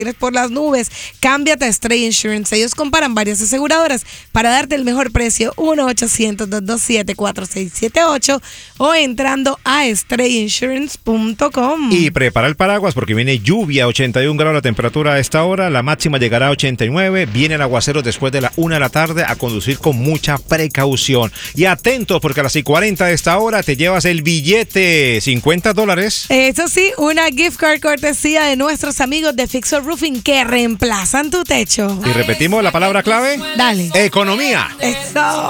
por las nubes, cámbiate a Stray Insurance. Ellos comparan varias aseguradoras para darte el mejor precio. 1-800-227-4678 o entrando a strayinsurance.com. Y prepara el paraguas porque viene lluvia, 81 grados la temperatura a esta hora, la máxima llegará a 89, viene el aguacero después de la 1 de la tarde, a conducir con mucha precaución. Y atentos porque a las 40 de esta hora te llevas el billete, $50. Eso sí, una gift card cortesía de nuestros amigos de Fixer Roofing que reemplazan tu techo. Y repetimos la palabra clave. Dale. Economía. Eso.